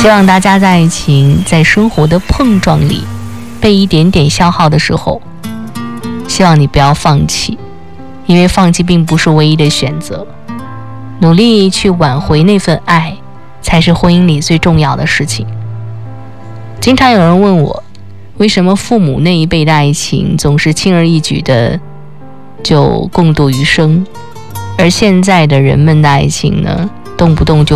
希望大家在爱情在生活的碰撞里被一点点消耗的时候，希望你不要放弃，因为放弃并不是唯一的选择，努力去挽回那份爱才是婚姻里最重要的事情。经常有人问我，为什么父母那一辈的爱情总是轻而易举的就共度余生，而现在的人们的爱情呢，动不动就